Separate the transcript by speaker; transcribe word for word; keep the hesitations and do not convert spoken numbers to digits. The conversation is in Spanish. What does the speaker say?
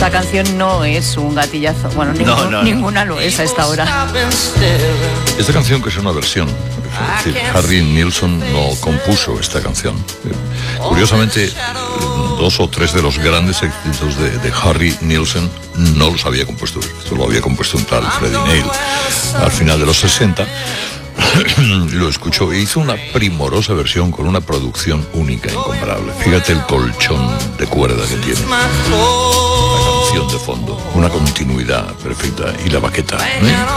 Speaker 1: esta canción no es un gatillazo. Bueno, ningún,
Speaker 2: no, no,
Speaker 1: ninguna
Speaker 2: no.
Speaker 1: lo es a esta hora.
Speaker 3: Esta canción, que es una versión, es decir, Harry Nilsson no compuso esta canción. Curiosamente, dos o tres de los grandes éxitos de, de Harry Nilsson no los había compuesto. Esto lo había compuesto un tal Freddie Neil al final de los sesenta. Lo escuchó e hizo una primorosa versión con una producción única, incomparable. Fíjate el colchón de cuerda que tiene, la canción de fondo, una continuidad perfecta, y la baqueta, ¿eh?